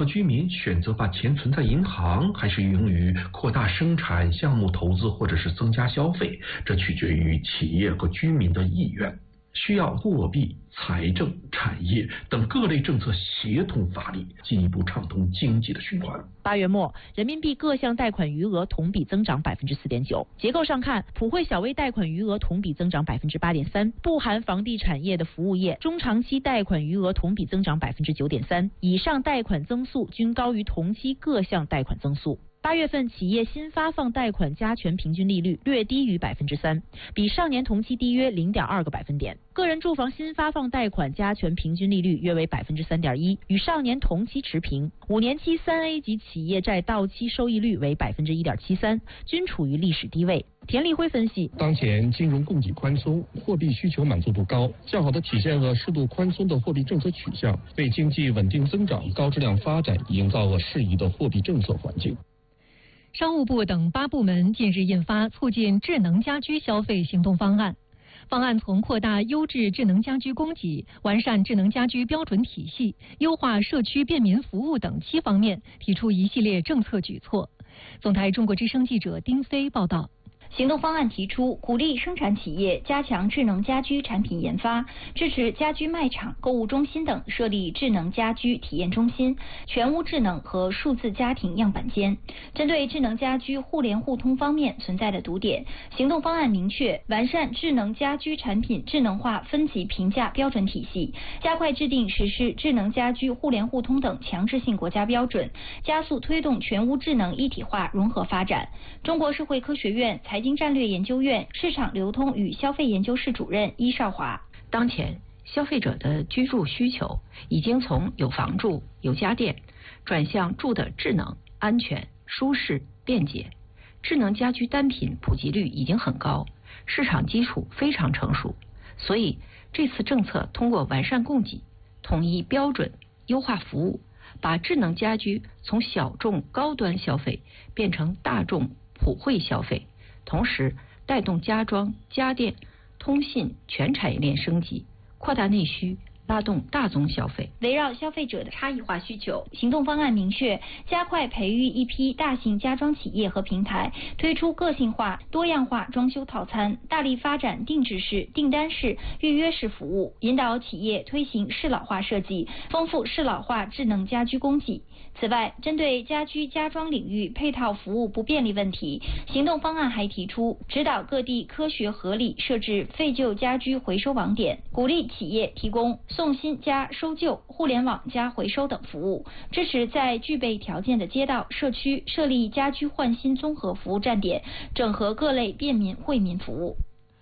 和居民选择把钱存在银行，还是用于扩大生产项目投资，或者是增加消费，这取决于企业和居民的意愿。需要货币、财政、产业等各类政策协同发力，进一步畅通经济的循环。 8月末，人民币各项贷款余额同比增长 4.9%。结构上看，普惠小微贷款余额同比增长 8.3%， 不含房地产业的服务业中长期贷款余额同比增长 9.3%， 以上贷款增速均高于同期各项贷款增速。8月份企业新发放贷款加权平均利率略低于 3%， 比上年同期低约 0.2个百分点。个人住房新发放贷款加权平均利率约为 3.1%， 与上年同期持平。5年期 3A 级企业债到期收益率为 1.73%， 均处于历史低位。田立辉分析， 当前金融供给宽松，货币需求满足度高，较好地体现了适度宽松的货币政策取向，为经济稳定增长、高质量发展营造了适宜的货币政策环境。 商务部等8部门近日印发促进智能家居消费行动方案。方案从扩大优质智能家居供给、完善智能家居标准体系、优化社区便民服务等7方面，提出一系列政策举措。总台中国之声记者丁飞报道。 行动方案提出，鼓励生产企业加强智能家居产品研发，支持家居卖场、购物中心等设立智能家居体验中心、全屋智能和数字家庭样板间。针对智能家居互联互通方面存在的堵点，行动方案明确完善智能家居产品智能化分级评价标准体系，加快制定实施智能家居互联互通等强制性国家标准，加速推动全屋智能一体化融合发展。中国社会科学院财经战略研究院市场流通与消费研究室主任伊少华， 当前消费者的居住需求已经从有房住、有家电转向住的智能、安全、舒适、便捷。智能家居单品普及率已经很高，市场基础非常成熟，所以这次政策通过完善供给、统一标准、优化服务，把智能家居从小众高端消费变成大众普惠消费，同时带动家装、家电、通信全产业链升级，扩大内需，拉动大宗消费。 围绕消费者的差异化需求，行动方案明确加快培育一批大型家装企业和平台，推出个性化、多样化装修套餐，大力发展定制式、订单式、预约式服务，引导企业推行适老化设计，丰富适老化智能家居供给。此外，针对家居家装领域配套服务不便利问题，行动方案还提出指导各地科学合理设置废旧家居回收网点，鼓励企业提供送新加收旧、互联网加回收等服务，支持在具备条件的街道、社区设立家居换新综合服务站点，整合各类便民惠民服务。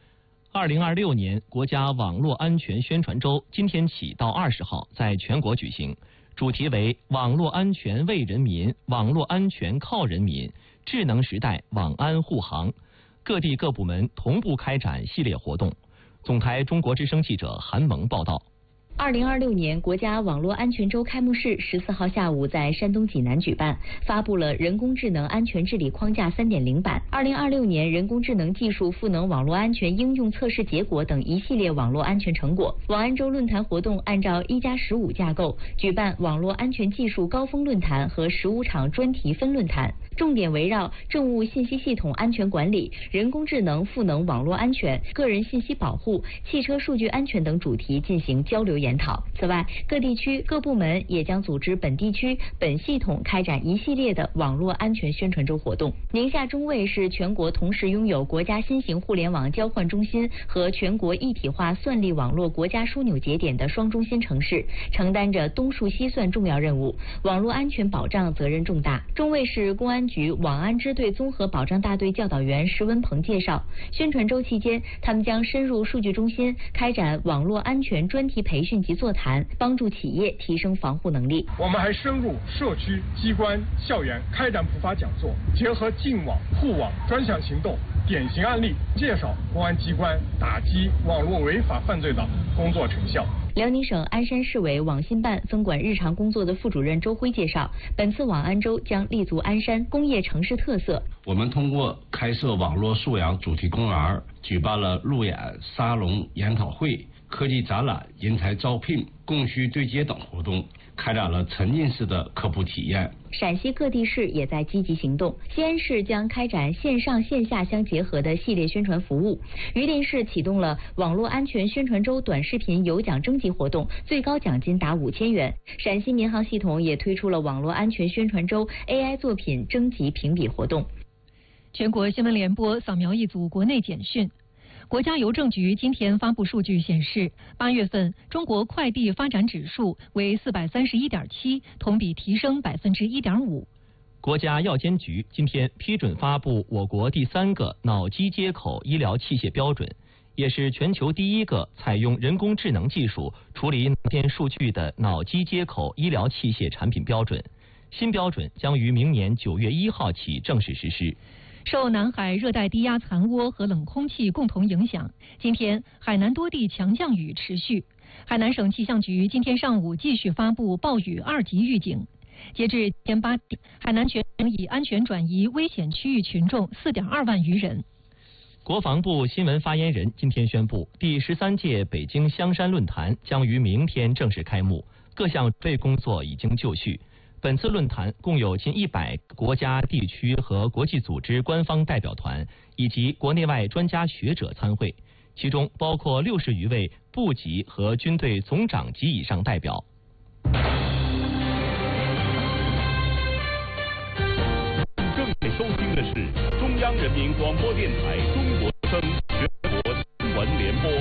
2026年国家网络安全宣传周今天起到20号在全国举行，主题为网络安全为人民，网络安全靠人民，智能时代网安护航。各地各部门同步开展系列活动。总台中国之声记者韩萌报道。 2026年国家网络安全周开幕式14号下午在山东济南举办，发布了人工智能安全治理框架 3.0 版、2026年人工智能技术赋能网络安全应用测试结果等一系列网络安全成果。网安周论坛活动按照1+15架构举办网络安全技术高峰论坛和15场专题分论坛，重点围绕政务信息系统安全管理、人工智能赋能网络安全、个人信息保护、汽车数据安全等主题进行交流研讨。此外，各地区各部门也将组织本地区本系统开展一系列的网络安全宣传周活动。宁夏中卫是全国同时拥有国家新型互联网交换中心和全国一体化算力网络国家枢纽节点的双中心城市，承担着东数西算重要任务，网络安全保障责任重大。中卫市公安局网安支队综合保障大队教导员石文鹏介绍，宣传周期间，他们将深入数据中心开展网络安全专题培训及座谈，帮助企业提升防护能力。 我们还深入社区、机关、校园开展普法讲座，结合净网、护网专项行动典型案例，介绍公安机关打击网络违法犯罪的工作成效。 辽宁省鞍山市委网信办分管日常工作的副主任周辉介绍，本次网安周将立足鞍山工业城市特色。 我们通过开设网络素养主题公园，举办了路演、沙龙、研讨会、科技展览、人才招聘、供需对接等活动， 开展了沉浸式的科普体验。 陕西各地市也在积极行动，西安市将开展线上线下相结合的系列宣传服务，榆林市启动了网络安全宣传周短视频有奖征集活动，最高奖金达5000元。陕西民航系统也推出了网络安全宣传周 AI 作品征集评比活动。 全国新闻联播扫描一组国内简讯。国家邮政局今天发布数据显示，8月份中国快递发展指数为431.7，同比提升1.5%。 国家药监局今天批准发布我国第3个脑机接口医疗器械标准，也是全球第1个采用人工智能技术处理脑电数据的脑机接口医疗器械产品标准。新标准将于明年9月1号起正式实施。 受南海热带低压残涡和冷空气共同影响，今天海南多地强降雨持续。海南省气象局今天上午继续发布暴雨2级预警。截至今天8点，海南全省已安全转移危险区域群众4.2万余人。 国防部新闻发言人今天宣布，第13届北京香山论坛将于明天正式开幕，各项准备工作已经就绪。本次论坛共有近100个国家、地区和国际组织官方代表团以及国内外专家学者参会，其中包括60余位部级和军队总长级以上代表。 正在收听的是中央人民广播电台中国声全国新闻联播。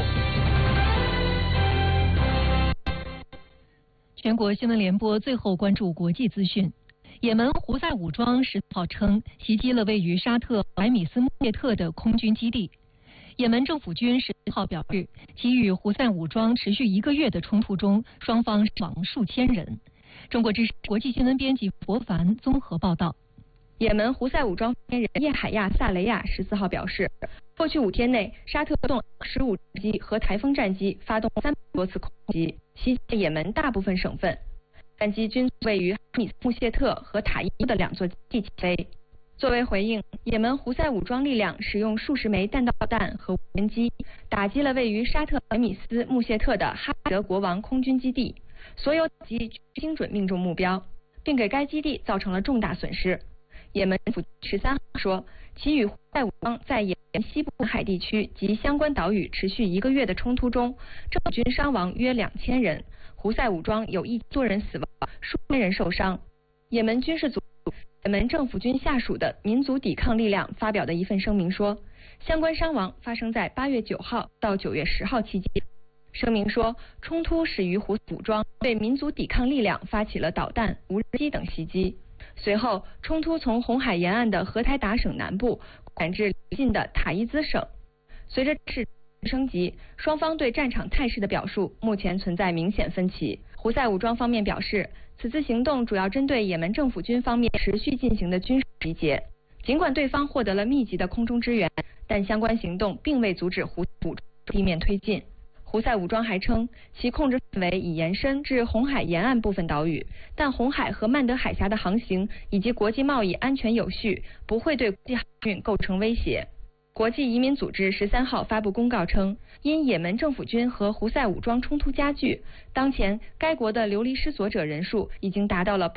全国新闻联播最后关注国际资讯。也门胡塞武装14号称袭击了位于沙特莱米斯穆谢特的空军基地。也门政府军14号表示，其与胡塞武装持续1个月的冲突中，双方伤亡数千人。中国之声国际新闻编辑博凡综合报道。 也门胡塞武装发言人叶海亚·萨雷亚14号表示，过去5天内，沙特动15战机和台风战机发动300多次空袭，袭击也门大部分省份。战机均位于哈米斯穆谢特和塔伊的2座基地起飞。作为回应，也门胡塞武装力量使用数十枚弹道弹和无人机打击了位于沙特莱米斯穆谢特的哈德国王空军基地，所有打击精准命中目标，并给该基地造成了重大损失。也门政府13号说，其与胡塞武装在也门西部海地区及相关岛屿持续1个月的冲突中，政府军伤亡约2000人，胡塞武装有1多人死亡，数千人受伤。也门军事组也门政府军下属的民族抵抗力量发表的一份声明说，相关伤亡发生在8月9号到9月10号期间。声明说，冲突始于胡塞武装对民族抵抗力量发起了导弹、无人机等袭击。随后，冲突从红海沿岸的荷台达省南部扩展至邻近的塔伊兹省。随着事升级，双方对战场态势的表述目前存在明显分歧。胡塞武装方面表示，此次行动主要针对也门政府军方面持续进行的军事集结。尽管对方获得了密集的空中支援，但相关行动并未阻止胡塞武装地面推进。胡塞武装还称，其控制范围已延伸至红海沿岸部分岛屿，但红海和曼德海峡的航行以及国际贸易安全有序，不会对国际航运构成威胁。国际移民组织13号发布公告称，因也门政府军和胡塞武装冲突加剧，当前该国的流离失所者人数已经达到了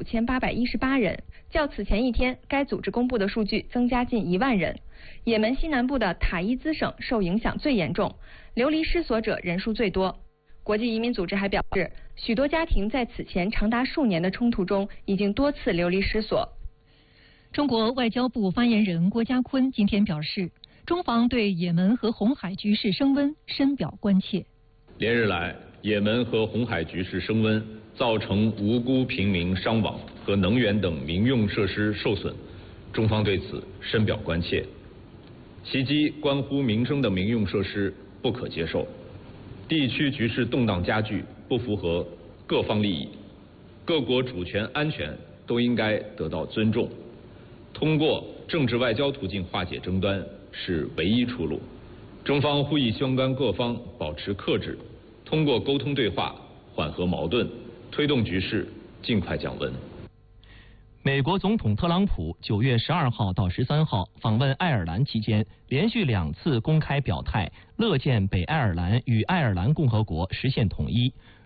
85818人，较此前一天该组织公布的数据增加近1万人。也门西南部的塔伊兹省受影响最严重，流离失所者人数最多。国际移民组织还表示，许多家庭在此前长达数年的冲突中已经多次流离失所。 中国外交部发言人郭家坤今天表示，中方对也门和红海局势升温深表关切。 连日来，也门和红海局势升温，造成无辜平民伤亡和能源等民用设施受损，中方对此深表关切。袭击关乎民生的民用设施不可接受，地区局势动荡加剧，不符合各方利益，各国主权安全都应该得到尊重。通过政治外交途径化解争端是唯一出路。中方呼吁相关各方保持克制，通过沟通对话缓和矛盾，推动局势尽快降温。 美国总统特朗普9月12号到13号访问爱尔兰期间，连续2次公开表态，乐见北爱尔兰与爱尔兰共和国实现统一。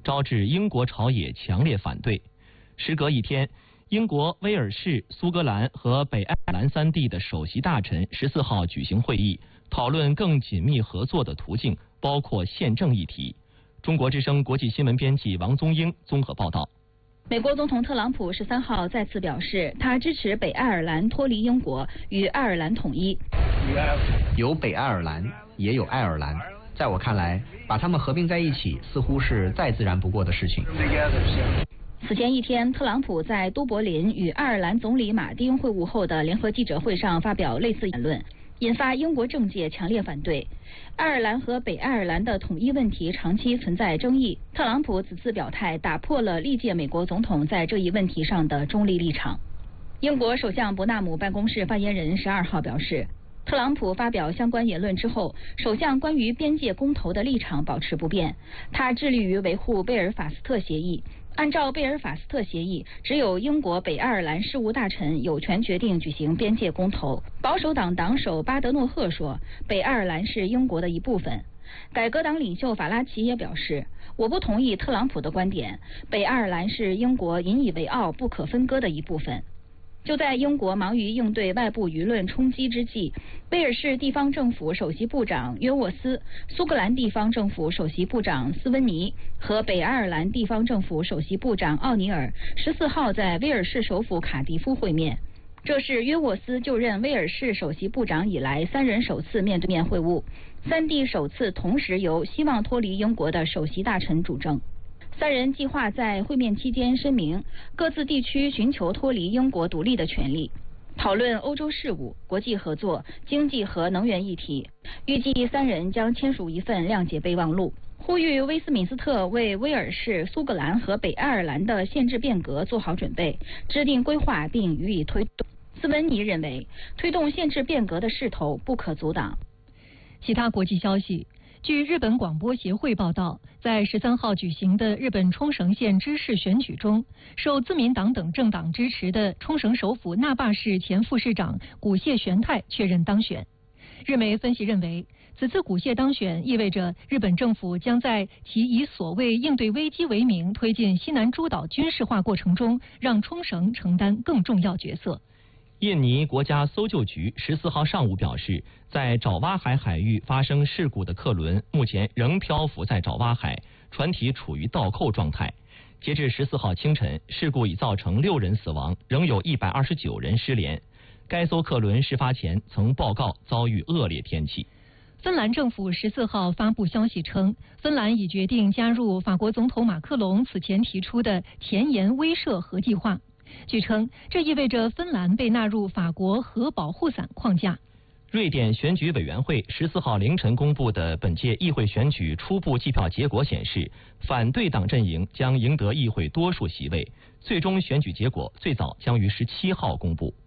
招致英国朝野强烈反对。时隔一天，英国、威尔士、苏格兰和北爱尔兰3地的首席大臣14号举行会议，讨论更紧密合作的途径，包括宪政议题。中国之声国际新闻编辑王宗英综合报道。 美国总统特朗普13号再次表示，他支持北爱尔兰脱离英国，与爱尔兰统一。 有北爱尔兰，也有爱尔兰。在我看来，把它们合并在一起，似乎是再自然不过的事情。 此前一天，特朗普在都柏林与爱尔兰总理马丁会晤后的联合记者会上发表类似言论，引发英国政界强烈反对。爱尔兰和北爱尔兰的统一问题长期存在争议，特朗普此次表态打破了历届美国总统在这一问题上的中立立场。英国首相伯纳姆办公室发言人12号表示，特朗普发表相关言论之后，首相关于边界公投的立场保持不变，他致力于维护贝尔法斯特协议。按照贝尔法斯特协议，只有英国北爱尔兰事务大臣有权决定举行边界公投。保守党党首巴德诺赫说，北爱尔兰是英国的一部分。改革党领袖法拉奇也表示，我不同意特朗普的观点，北爱尔兰是英国引以为傲、不可分割的一部分。就在英国忙于应对外部舆论冲击之际，威尔士地方政府首席部长约沃斯、苏格兰地方政府首席部长斯温尼和北爱尔兰地方政府首席部长奥尼尔14号在威尔士首府卡迪夫会面。这是约沃斯就任威尔士首席部长以来3人首次面对面会晤，3地首次同时由希望脱离英国的首席大臣主政。3人计划在会面期间声明各自地区寻求脱离英国独立的权利，讨论欧洲事务、国际合作、经济和能源议题。预计3人将签署一份谅解备忘录，呼吁威斯敏斯特为威尔士、苏格兰和北爱尔兰的宪制变革做好准备，制定规划并予以推动。斯温尼认为，推动宪制变革的势头不可阻挡。 其他国际消息。据日本广播协会报道，在13号举行的日本冲绳县知事选举中，受自民党等政党支持的冲绳首府那霸市前副市长古谢玄太确认当选。日媒分析认为，此次古谢当选意味着日本政府将在其以所谓应对危机为名推进西南诸岛军事化过程中，让冲绳承担更重要角色。 印尼国家搜救局14号上午表示，在爪哇海海域发生事故的客轮目前仍漂浮在爪哇海，船体处于倒扣状态。截至14号清晨，事故已造成6人死亡，仍有129人失联。该艘客轮事发前曾报告遭遇恶劣天气。 芬兰政府14号发布消息称，芬兰已决定加入法国总统马克龙此前提出的前沿威慑核计划。据称，这意味着芬兰被纳入法国核保护伞框架。 瑞典选举委员会14号凌晨公布的本届议会选举初步计票结果显示，反对党阵营将赢得议会多数席位，最终选举结果最早将于17号公布。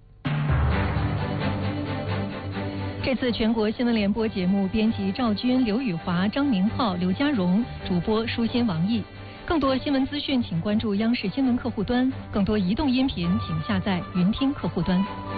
这次全国新闻联播节目编辑赵军、刘宇华、张明浩、刘家荣，主播舒心、王毅。更多新闻资讯，请关注央视新闻客户端；更多移动音频，请下载云听客户端。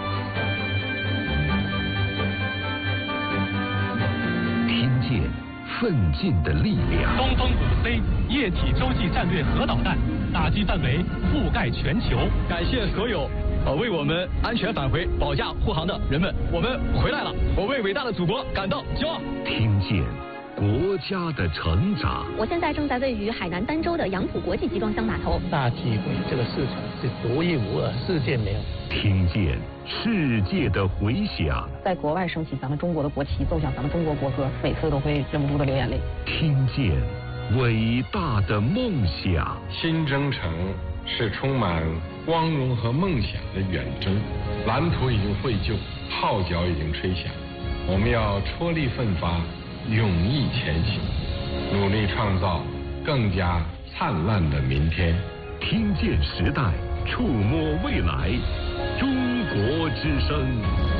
听见奋进的力量。 东风5C 液体洲际战略核导弹，打击范围覆盖全球。 感谢所有为我们安全返回、保驾护航的人们，我们回来了！我为伟大的祖国感到骄傲。 听见国家的成长。 我现在正在位于海南儋州的杨浦国际集装箱码头。 大机会，这个市场是独一无二，世界没有。 听见世界的回响。 在国外升起咱们中国的国旗，奏响咱们中国国歌，每次都会忍不住的流眼泪。 听见伟大的梦想。 新征程是充满光荣和梦想的远征，蓝图已经绘就，号角已经吹响，我们要踔厉奋发，勇毅前行，努力创造更加灿烂的明天。 听见时代，触摸未来，中国之声。